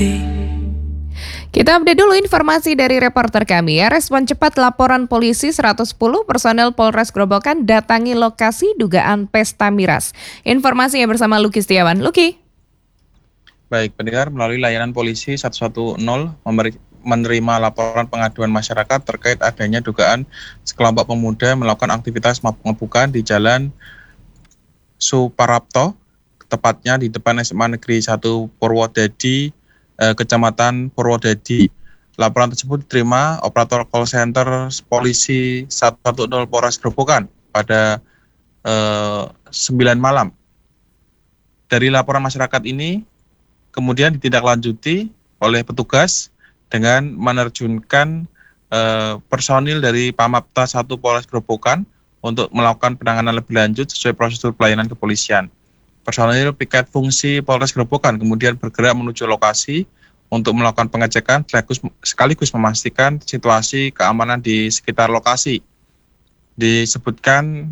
Kita update dulu informasi dari reporter kami ya. Respon cepat laporan polisi 110 personel Polres Grobogan datangi lokasi dugaan pesta miras. Informasinya bersama Luki Setiawan. Luki. Baik, pendengar, melalui layanan polisi 110 menerima laporan pengaduan masyarakat terkait adanya dugaan sekelompok pemuda melakukan aktivitas mabuk-mabukan di Jalan Suparapto, tepatnya di depan SMA Negeri 1 Purwodadi, Kecamatan Purwodadi. Laporan tersebut diterima operator call center polisi 110 Polres Grobogan pada 9 malam. Dari laporan masyarakat ini kemudian ditindaklanjuti oleh petugas dengan menerjunkan personil dari Pamapta 1 Polres Grobogan untuk melakukan penanganan lebih lanjut sesuai prosedur pelayanan kepolisian. Personil piket fungsi Polres Grobogan kemudian bergerak menuju lokasi untuk melakukan pengecekan sekaligus memastikan situasi keamanan di sekitar lokasi. Disebutkan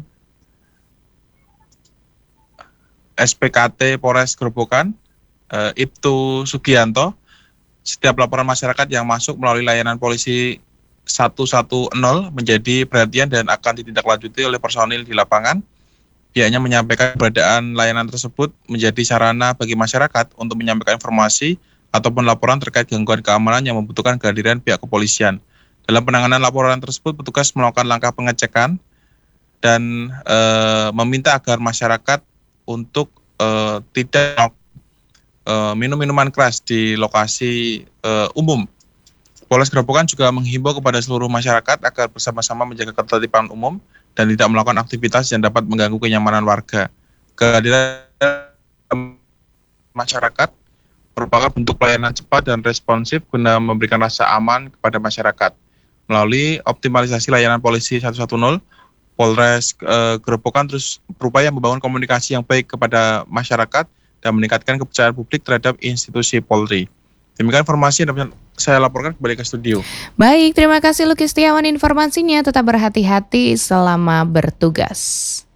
SPKT Polres Grobogan, Ibtu Sugianto, setiap laporan masyarakat yang masuk melalui layanan polisi 110 menjadi perhatian dan akan ditindaklanjuti oleh personil di lapangan. Pihaknya menyampaikan keberadaan layanan tersebut menjadi sarana bagi masyarakat untuk menyampaikan informasi ataupun laporan terkait gangguan keamanan yang membutuhkan kehadiran pihak kepolisian. Dalam penanganan laporan tersebut, petugas melakukan langkah pengecekan dan meminta agar masyarakat untuk tidak minum minuman keras di lokasi umum. Polres Grobogan juga menghimbau kepada seluruh masyarakat agar bersama-sama menjaga ketertiban umum dan tidak melakukan aktivitas yang dapat mengganggu kenyamanan warga. Kehadiran masyarakat merupakan bentuk pelayanan cepat dan responsif guna memberikan rasa aman kepada masyarakat. Melalui optimalisasi layanan polisi 110, Polres Grobogan terus berupaya membangun komunikasi yang baik kepada masyarakat dan meningkatkan kepercayaan publik terhadap institusi Polri. Demikian informasi yang dapat saya laporkan kembali ke studio. Baik, terima kasih Luki Setiawan informasinya. Tetap berhati-hati selama bertugas.